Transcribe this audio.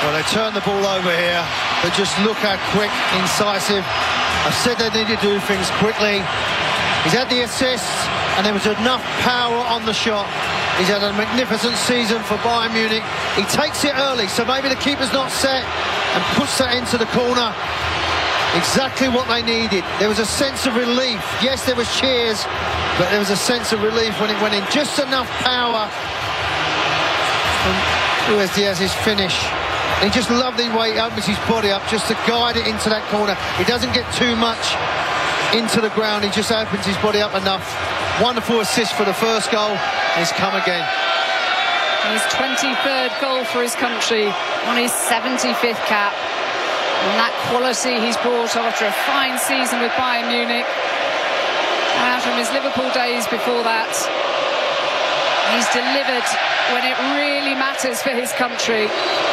Well, they turn the ball over here, but just look how quick, incisive. I said they need to do things quickly. He's had the assists, and there was enough power on the shot. He's had a magnificent season for Bayern Munich. He takes it early, so maybe the keeper's not set, and puts that into the corner. Exactly what they needed. There was a sense of relief. Yes, there was cheers, but there was a sense of relief when it went in. Just enough power from Luis Diaz's finish. He just loved the way he opens his body up just to guide it into that corner. He doesn't get too much into the ground. He just opens his body up enough. Wonderful assist for the first goal. And he's come again. His 23rd goal for his country on his 75th cap. And that quality he's brought after a fine season with Bayern Munich. And out from his Liverpool days before that, he's delivered when it really matters for his country.